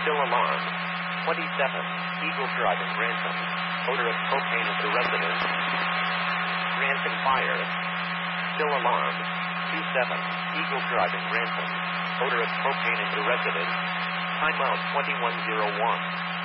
Still alarmed. 27. Eagle driving Grantham. Odor of cocaine at the residence. Grantham fire. Still alarmed. 27. Eagle driving Grantham. Odor of cocaine at the residence. Timeout 2101.